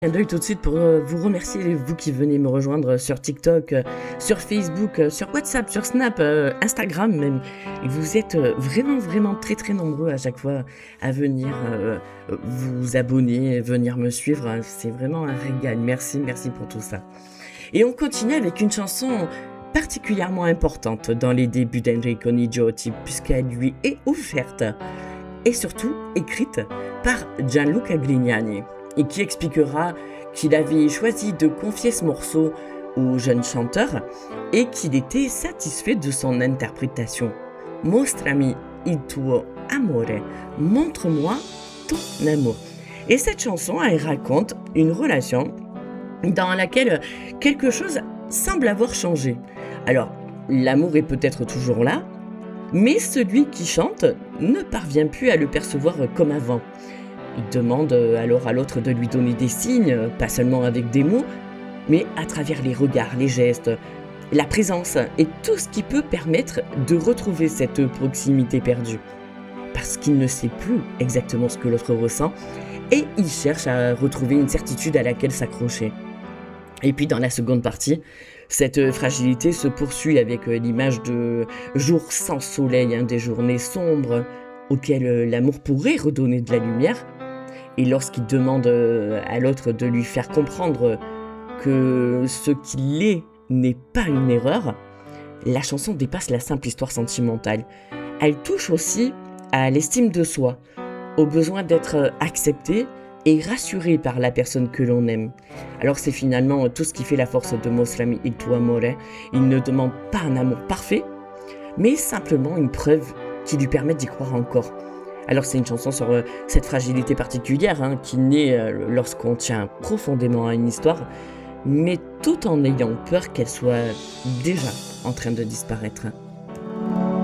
D'œil tout de suite pour vous remercier, vous qui venez me rejoindre sur TikTok, sur Facebook, sur WhatsApp, sur Snap, Instagram même. Et vous êtes vraiment très très nombreux à chaque fois à venir vous abonner, venir me suivre. C'est vraiment un régal. Merci pour tout ça. Et on continue avec une chanson particulièrement importante dans les débuts d'Enrico Nigiotti, puisqu'elle lui est offerte et surtout écrite par Gianluca Grignani, et qui expliquera qu'il avait choisi de confier ce morceau au jeune chanteur et qu'il était satisfait de son interprétation. Mostrami il tuo amore, montre-moi ton amour. Et cette chanson, elle raconte une relation dans laquelle quelque chose semble avoir changé. Alors, l'amour est peut-être toujours là, mais celui qui chante ne parvient plus à le percevoir comme avant. Il demande alors à l'autre de lui donner des signes, pas seulement avec des mots, mais à travers les regards, les gestes, la présence et tout ce qui peut permettre de retrouver cette proximité perdue. Parce qu'il ne sait plus exactement ce que l'autre ressent et il cherche à retrouver une certitude à laquelle s'accrocher. Et puis dans la seconde partie, cette fragilité se poursuit avec l'image de jours sans soleil, des journées sombres auxquelles l'amour pourrait redonner de la lumière. Et lorsqu'il demande à l'autre de lui faire comprendre que ce qu'il est n'est pas une erreur, la chanson dépasse la simple histoire sentimentale. Elle touche aussi à l'estime de soi, au besoin d'être accepté et rassuré par la personne que l'on aime. Alors c'est finalement tout ce qui fait la force de Mostrami il tuo amore. Il ne demande pas un amour parfait, mais simplement une preuve qui lui permette d'y croire encore. Alors c'est une chanson sur cette fragilité particulière qui naît lorsqu'on tient profondément à une histoire, mais tout en ayant peur qu'elle soit déjà en train de disparaître.